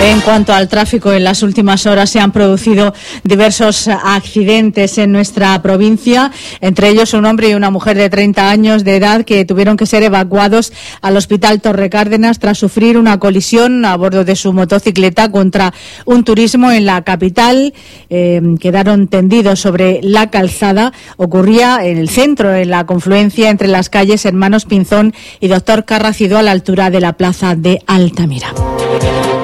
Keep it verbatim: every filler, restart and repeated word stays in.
En cuanto al tráfico, en las últimas horas se han producido diversos accidentes en nuestra provincia, entre ellos un hombre y una mujer de treinta años de edad que tuvieron que ser evacuados al Hospital Torre Cárdenas tras sufrir una colisión a bordo de su motocicleta contra un turismo en la capital. Eh, quedaron tendidos sobre la calzada. Ocurría en el centro, en la confluencia entre las calles Hermanos Pinzón y Doctor Carracido, a la altura de la plaza de Altamira.